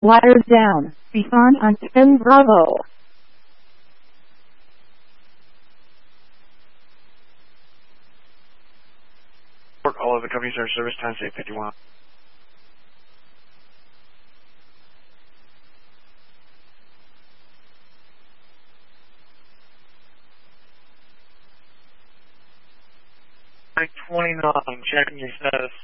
Wires down. Bifan on 10 Bravo. All of the companies are service time, say 51. Like 29, checking your status.